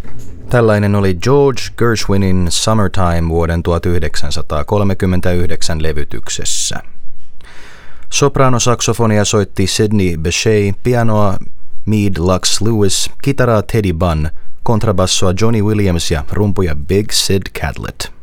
Tällainen oli George Gershwinin Summertime vuoden 1939 levytyksessä. Sopraanosaksofonia soitti Sidney Bechet, pianoa Meade Lux Lewis, kitaraa Teddy Bunn, kontrabassoa Johnny Williams ja rumpuja Big Sid Catlett.